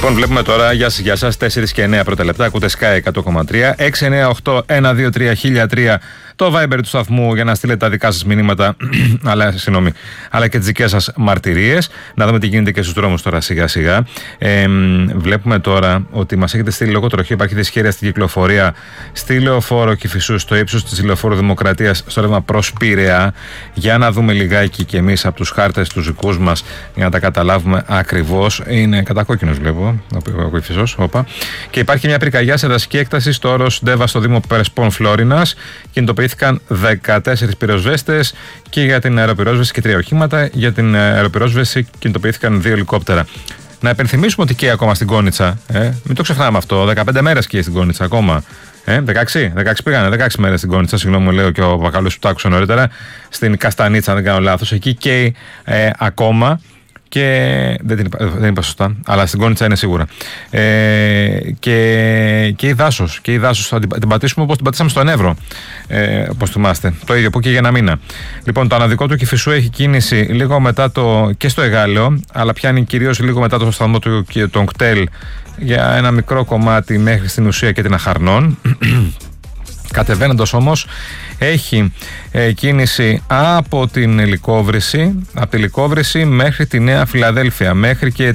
Λοιπόν, βλέπουμε τώρα, γεια σας, 4 και 9 πρώτα λεπτά, ακούτε Sky 100,3, 698-123-1003, το Viber του σταθμού για να στείλετε τα δικά σας μηνύματα, αλλά και τις δικές σας μαρτυρίες. Να δούμε τι γίνεται και στους δρόμους τώρα σιγά σιγά. Βλέπουμε τώρα ότι μας έχετε στείλει λόγω τροχή, υπάρχει δυσχέρεια στην κυκλοφορία στη Λεωφόρο Κηφισού, στο ύψος της Λεωφόρου Δημοκρατίας, στο ρεύμα προς Πειραιά. Για να δούμε λιγάκι και εμείς από τους χάρτες τους δικούς μας για να τα καταλάβουμε ακριβώς. Είναι κατακόκκινος, βλέπω, ο Κηφισός, όπα. Και υπάρχει μια πυρκαγιά σε δασική έκταση στο όρος Ντέβα στο Δήμο Περσπών Φλόρινας. Κινητοποιήθηκαν 14 πυροσβέστες και για την αεροπυρόσβεση και 3 οχήματα. Για την αεροπυρόσβεση κινητοποιήθηκαν 2 ελικόπτερα. Να υπενθυμίσουμε ότι καίει ακόμα στην Κόνιτσα. Μην το ξεχνάμε αυτό. 15 μέρες καίει στην Κόνιτσα ακόμα. 16 πήγανε, 16 μέρες στην Κόνιτσα. Συγγνώμη, μου λέει και ο Πακαλούς που το άκουσα νωρίτερα. Στην Καστανίτσα, αν δεν κάνω λάθος. Εκεί καίει ακόμα. Και δεν είπα σωστά, αλλά στην Κόνιτσα είναι σίγουρα. Και η Δάσος. Και η Δάσος θα την πατήσουμε όπως την πατήσαμε στον Εύρο. Όπως θυμάστε. Το ίδιο που και για ένα μήνα. Λοιπόν, το αναδικό του Κηφισού έχει κίνηση λίγο μετά και στο Εγάλεο, αλλά πιάνει κυρίως λίγο μετά το σταθμό του τον κτέλ για ένα μικρό κομμάτι μέχρι στην Ουσία και την Αχαρνών. Κατεβαίνοντας όμως έχει κίνηση από την Λυκόβρηση, μέχρι τη Νέα Φιλαδέλφια, μέχρι και